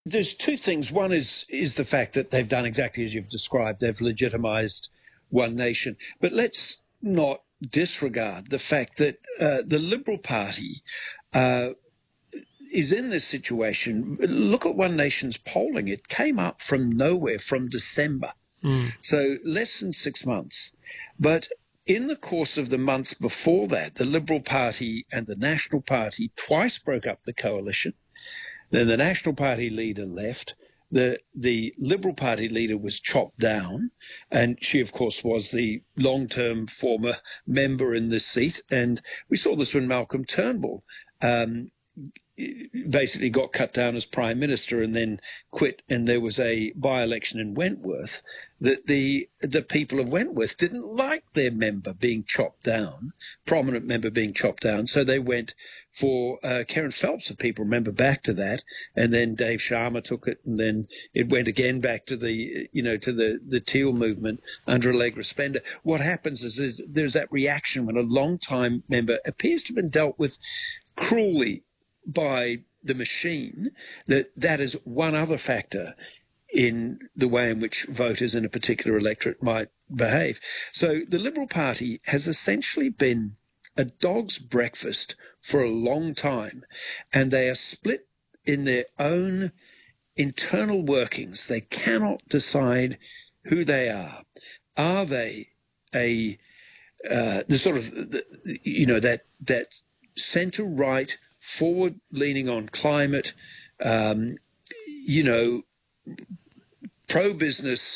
There's two things. One is the fact that they've done exactly as you've described. They've legitimised one nation. But let's not disregard the fact that the Liberal Party is in this situation. Look at One Nation's polling. It came up from nowhere from December. So less than 6 months. But in the course of the months before that, the Liberal Party and the National Party twice broke up the coalition. Then the National Party leader left. The Liberal Party leader was chopped down, and she, of course, was the long-term former member in this seat. And we saw this when Malcolm Turnbull basically got cut down as Prime Minister and then quit, and there was a by-election in Wentworth that the people of Wentworth didn't like their member being chopped down, prominent member being chopped down, so they went for Karen Phelps, if people remember back to that, and then Dave Sharma took it, and then it went again back to the Teal movement under Allegra Spender. What happens is there's that reaction when a long-time member appears to have been dealt with cruelly by the machine, that is one other factor in the way in which voters in a particular electorate might behave. So the Liberal Party has essentially been a dog's breakfast for a long time, and they are split in their own internal workings. They cannot decide who they are. Are they that centre-right, forward-leaning on climate, pro-business,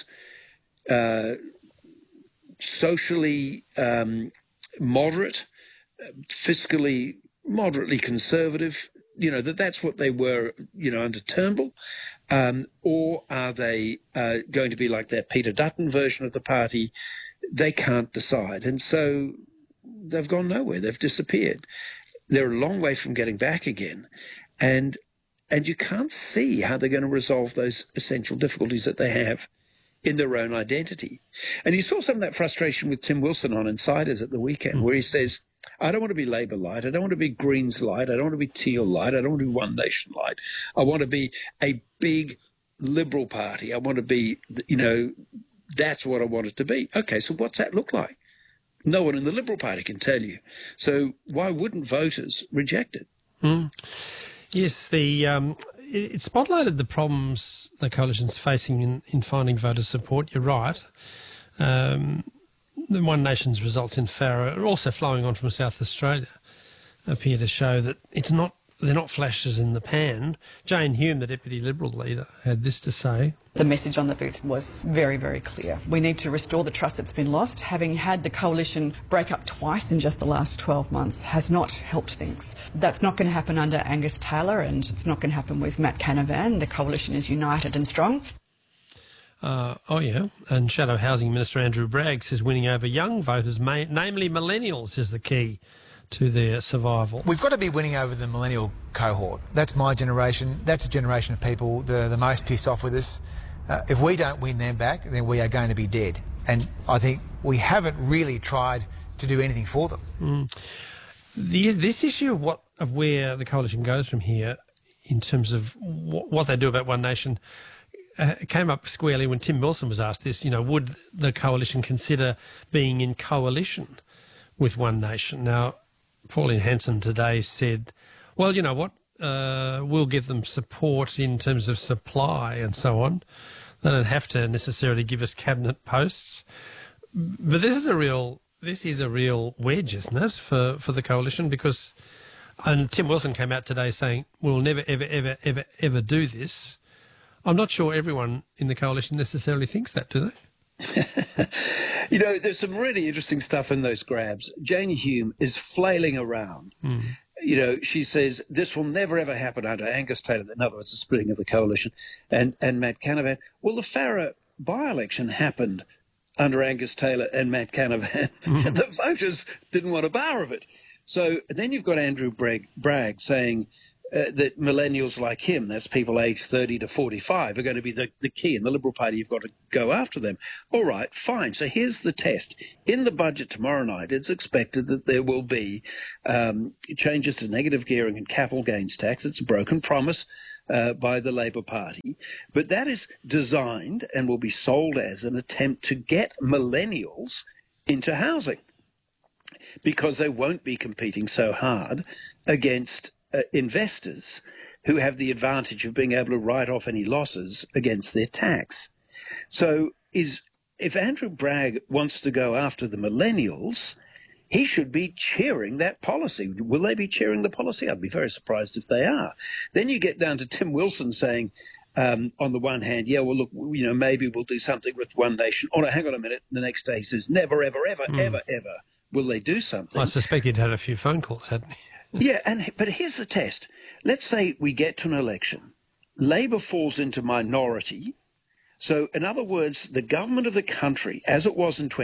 socially moderate, fiscally moderately conservative, that's what they were, under Turnbull? Or are they going to be like that Peter Dutton version of the party? They can't decide. And so they've gone nowhere. They've disappeared. They're a long way from getting back again. And you can't see how they're going to resolve those essential difficulties that they have in their own identity. And you saw some of that frustration with Tim Wilson on Insiders at the weekend, where he says, I don't want to be Labour light. I don't want to be Greens light. I don't want to be Teal light. I don't want to be One Nation light. I want to be a big Liberal Party. I want to be, that's what I want it to be. Okay, so what's that look like? No one in the Liberal Party can tell you. So why wouldn't voters reject it? Yes, it spotlighted the problems the coalition's facing in finding voter support. You're right. The One Nation's results in Farrer, also flowing on from South Australia, appear to show that they're not flashes in the pan. Jane Hume, the Deputy Liberal leader, had this to say. The message on the booth was very, very clear. We need to restore the trust that's been lost. Having had the coalition break up twice in just the last 12 months has not helped things. That's not going to happen under Angus Taylor, and it's not going to happen with Matt Canavan. The coalition is united and strong. And Shadow Housing Minister Andrew Bragg says winning over young voters, namely millennials, is the key to their survival. We've got to be winning over the millennial cohort. That's my generation. That's a generation of people that are the most pissed off with us. If we don't win them back, then we are going to be dead. And I think we haven't really tried to do anything for them. This issue of where the coalition goes from here in terms of what they do about One Nation came up squarely when Tim Wilson was asked this, would the coalition consider being in coalition with One Nation? Now, Pauline Hanson today said, well, you know what, we'll give them support in terms of supply and so on. They don't have to necessarily give us cabinet posts. But this is a real wedge, isn't it, for the coalition? Because, and Tim Wilson came out today saying, we'll never, ever, ever, ever, ever do this. I'm not sure everyone in the coalition necessarily thinks that, do they? There's some really interesting stuff in those grabs. Jane Hume is flailing around. She says this will never, ever happen under Angus Taylor. In other words, the splitting of the coalition and Matt Canavan. Well, the Farrer by-election happened under Angus Taylor and Matt Canavan. The voters didn't want a bar of it. So then you've got Andrew Bragg saying that millennials like him, that's people aged 30 to 45, are going to be the key. In the Liberal Party, you've got to go after them. All right, fine. So here's the test. In the budget tomorrow night, it's expected that there will be changes to negative gearing and capital gains tax. It's a broken promise by the Labor Party, but that is designed and will be sold as an attempt to get millennials into housing, because they won't be competing so hard against investors who have the advantage of being able to write off any losses against their tax. So if Andrew Bragg wants to go after the millennials, he should be cheering that policy. Will they be cheering the policy? I'd be very surprised if they are. Then you get down to Tim Wilson saying, on the one hand, yeah, well, look, maybe we'll do something with One Nation. Oh, no, hang on a minute. The next day he says, never, ever, ever, ever, ever will they do something. I suspect he'd had a few phone calls, hadn't he? Yeah, but here's the test. Let's say we get to an election. Labor falls into minority. So, in other words, the government of the country, as it was in